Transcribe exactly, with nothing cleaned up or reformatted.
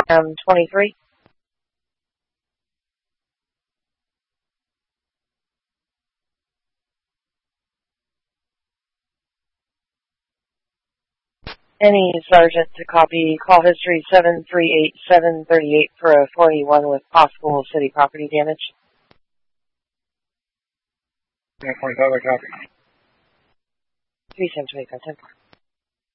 Um, twenty-three. Any sergeant to copy call history seven three eight seven three eight for a forty-one with possible city property damage. Yeah, forty-five, I copy. three seven two eight five ten.